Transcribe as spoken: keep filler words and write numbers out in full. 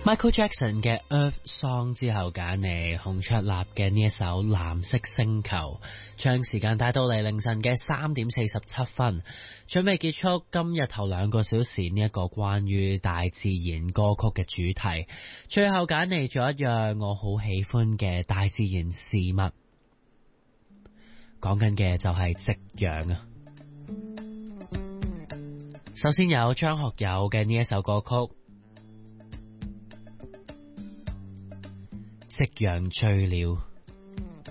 Michael Jackson 嘅 Earth Song 之後揀嚟洪卓立嘅呢一首藍色星球，將時間帶到嚟凌晨嘅三點四十七分，準備結束今日頭兩個小時呢一個關於大自然歌曲嘅主題。最後揀嚟咗一樣我好喜歡嘅大自然事物，講緊嘅就係夕陽啊。首先有張學友嘅呢一首歌曲夕陽醉了。